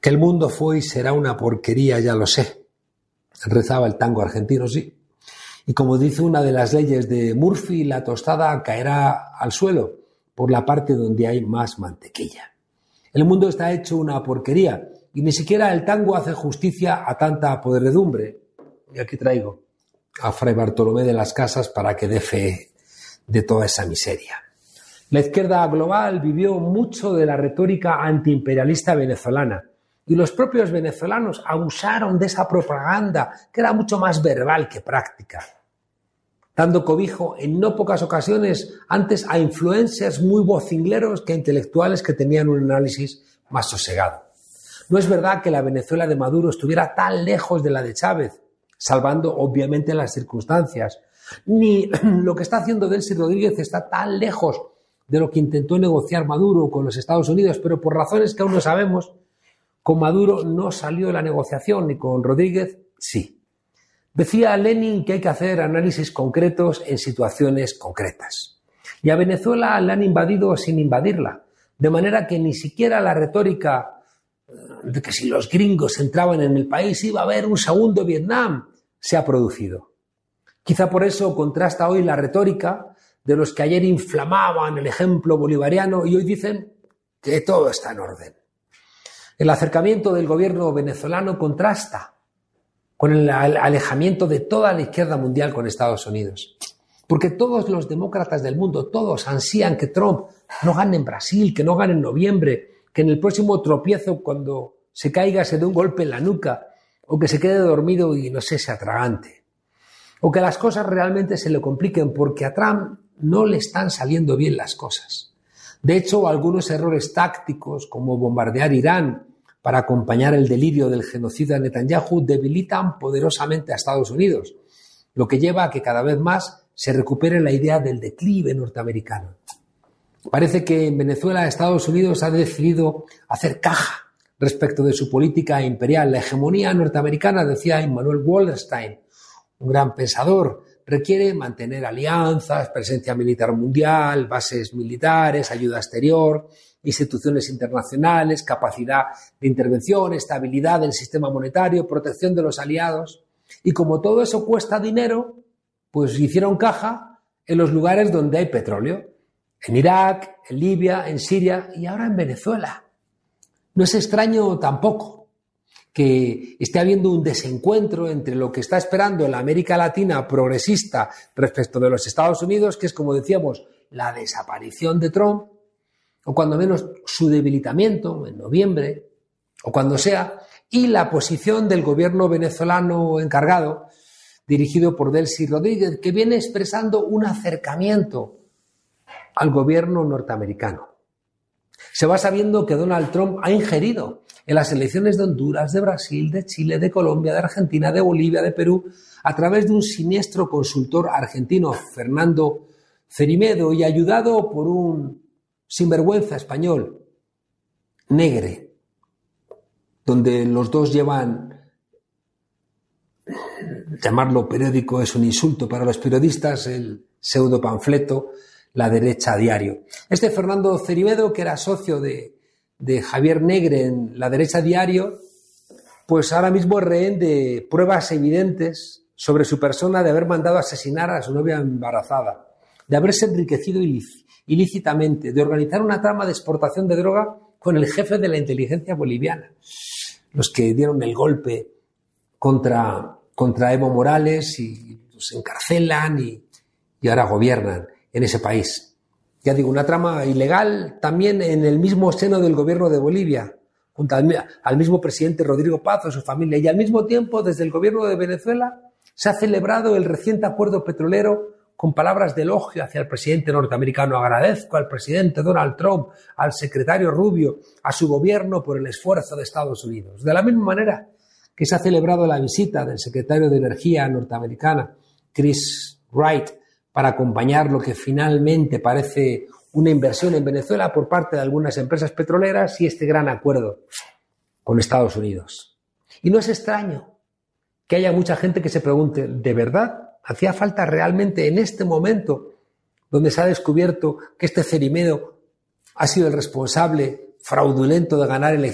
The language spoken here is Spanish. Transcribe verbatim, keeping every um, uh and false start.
Que el mundo fue y será una porquería, ya lo sé. Rezaba el tango argentino, sí. Y como dice una de las leyes de Murphy, la tostada caerá al suelo por la parte donde hay más mantequilla. El mundo está hecho una porquería y ni siquiera el tango hace justicia a tanta podredumbre. Y aquí traigo a Fray Bartolomé de las Casas para que dé fe de toda esa miseria. La izquierda global vivió mucho de la retórica antiimperialista venezolana y los propios venezolanos abusaron de esa propaganda que era mucho más verbal que práctica, dando cobijo en no pocas ocasiones antes a influencers muy vocingleros que a intelectuales que tenían un análisis más sosegado. No es verdad que la Venezuela de Maduro estuviera tan lejos de la de Chávez, salvando obviamente las circunstancias, ni lo que está haciendo Delcy Rodríguez está tan lejos de lo que intentó negociar Maduro con los Estados Unidos, pero por razones que aún no sabemos, con Maduro no salió la negociación y con Rodríguez sí. Decía Lenin que hay que hacer análisis concretos en situaciones concretas. Y a Venezuela la han invadido sin invadirla, de manera que ni siquiera la retórica de que si los gringos entraban en el país iba a haber un segundo Vietnam se ha producido. Quizá por eso contrasta hoy la retórica de los que ayer inflamaban el ejemplo bolivariano y hoy dicen que todo está en orden. El acercamiento del gobierno venezolano contrasta con el alejamiento de toda la izquierda mundial con Estados Unidos. Porque todos los demócratas del mundo, todos ansían que Trump no gane en Brasil, que no gane en noviembre, que en el próximo tropiezo cuando se caiga se dé un golpe en la nuca o que se quede dormido y no sé, se atragante. O que las cosas realmente se le compliquen porque a Trump no le están saliendo bien las cosas. De hecho, algunos errores tácticos, como bombardear Irán para acompañar el delirio del genocida Netanyahu, debilitan poderosamente a Estados Unidos, lo que lleva a que cada vez más se recupere la idea del declive norteamericano. Parece que en Venezuela Estados Unidos ha decidido hacer caja respecto de su política imperial. La hegemonía norteamericana, decía Immanuel Wallerstein, un gran pensador, requiere mantener alianzas, presencia militar mundial, bases militares, ayuda exterior, instituciones internacionales, capacidad de intervención, estabilidad del sistema monetario, protección de los aliados. Y como todo eso cuesta dinero, pues hicieron caja en los lugares donde hay petróleo. En Irak, en Libia, en Siria y ahora en Venezuela. No es extraño tampoco que esté habiendo un desencuentro entre lo que está esperando la América Latina progresista respecto de los Estados Unidos, que es, como decíamos, la desaparición de Trump, o cuando menos su debilitamiento en noviembre, o cuando sea, y la posición del gobierno venezolano encargado, dirigido por Delcy Rodríguez, que viene expresando un acercamiento al gobierno norteamericano. Se va sabiendo que Donald Trump ha ingerido en las elecciones de Honduras, de Brasil, de Chile, de Colombia, de Argentina, de Bolivia, de Perú, a través de un siniestro consultor argentino, Fernando Cerimedo, y ayudado por un sinvergüenza español, Negre, donde los dos llevan, llamarlo periódico es un insulto para los periodistas, el pseudo panfleto La Derecha a Diario. Este Fernando Cerimedo, que era socio de, de Javier Negre en La Derecha a Diario, pues ahora mismo es rehén de pruebas evidentes sobre su persona de haber mandado asesinar a su novia embarazada, de haberse enriquecido ilícitamente, de organizar una trama de exportación de droga con el jefe de la inteligencia boliviana, los que dieron el golpe contra, contra Evo Morales y los encarcelan y, y ahora gobiernan en ese país. Ya digo, una trama ilegal también en el mismo seno del gobierno de Bolivia, junto al, al mismo presidente Rodrigo Paz o su familia, y al mismo tiempo desde el gobierno de Venezuela se ha celebrado el reciente acuerdo petrolero con palabras de elogio hacia el presidente norteamericano. Agradezco al presidente Donald Trump, al secretario Rubio, a su gobierno por el esfuerzo de Estados Unidos. De la misma manera que se ha celebrado la visita del secretario de Energía norteamericana, Chris Wright, para acompañar lo que finalmente parece una inversión en Venezuela por parte de algunas empresas petroleras y este gran acuerdo con Estados Unidos. Y no es extraño que haya mucha gente que se pregunte, ¿de verdad hacía falta realmente en este momento donde se ha descubierto que este Cerimedo ha sido el responsable fraudulento de ganar elecciones